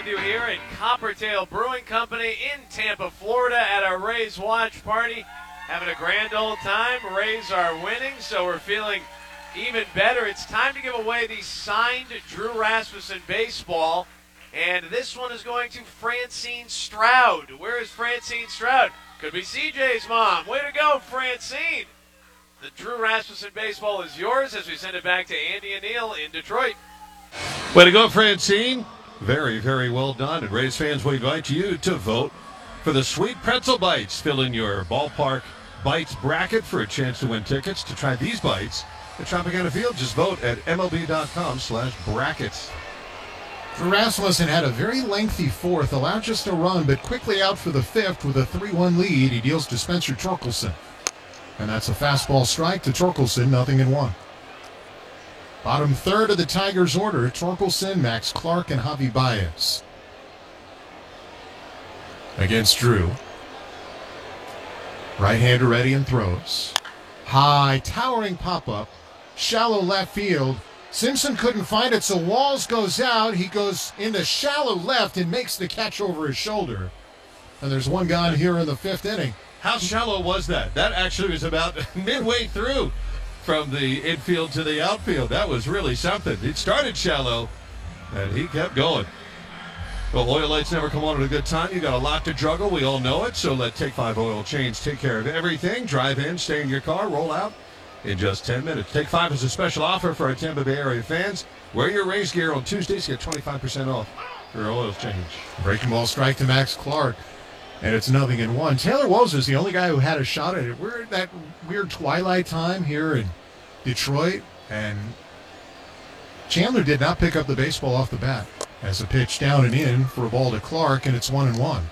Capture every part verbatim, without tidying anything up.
with you here at Coppertail Brewing Company in Tampa, Florida at our Rays watch party. Having a grand old time. Rays are winning, so we're feeling even better. It's time to give away the signed Drew Rasmussen baseball. And this one is going to Francine Stroud. Where is Francine Stroud? Could be C J's mom. Way to go, Francine. The Drew Rasmussen baseball is yours as we send it back to Andy and Neil in Detroit. Way to go, Francine. Very, very well done. And Rays fans, we invite you to vote for the Sweet Pretzel Bites. Fill in your ballpark bites bracket for a chance to win tickets to try these bites at Tropicana Field. Just vote at MLB.com slash brackets. Rasmussen had a very lengthy fourth, allowed just a run, but quickly out for the fifth with a three one lead. He deals to Spencer Torkelson. And that's a fastball strike to Torkelson, nothing in one. Bottom third of the Tigers' order, Torkelson, Max Clark, and Javi Baez. Against Drew. Right-hander ready and throws. High, towering pop-up. Shallow left field. Simpson couldn't find it, so Walls goes out. He goes into shallow left and makes the catch over his shoulder. And there's one gone here in the fifth inning. How shallow was that? That actually was about midway through from the infield to the outfield. That was really something. It started shallow, and he kept going. Well, oil lights never come on at a good time. You got a lot to juggle. We all know it. So let Take five Oil Change take care of everything. Drive in, stay in your car, roll out in just ten minutes. Take five is a special offer for our Tampa Bay area fans. Wear your Rays gear on Tuesdays. Get twenty-five percent off your oil change. Breaking ball strike to Max Clark. And it's nothing in one. Taylor Wells is the only guy who had a shot at it. We're at that weird twilight time here in Detroit. And Chandler did not pick up the baseball off the bat. As a pitch down and in for a ball to Clark, and it's one and one.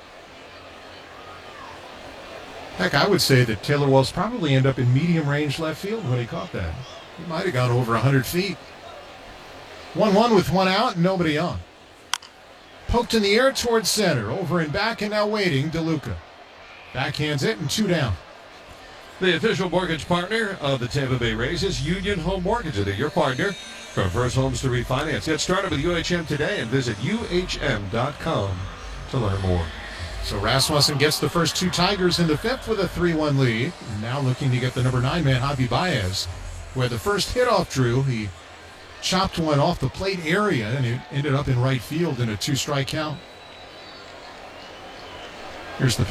Heck, I would say that Taylor Wells probably ended up in medium range left field when he caught that. He might have gone over one hundred feet. one one with one out and nobody on. Poked in the air towards center. Over and back and now waiting. DeLuca. Backhands it and two down. The official mortgage partner of the Tampa Bay Rays is Union Home Mortgage. They're your partner from first homes to refinance. Get started with U H M today and visit U H M dot com to learn more. So Rasmussen gets the first two Tigers in the fifth with a three one lead. And now looking to get the number nine man, Javi Baez, where the first hit off Drew, he chopped one off the plate area, and it ended up in right field in a two-strike count. Here's the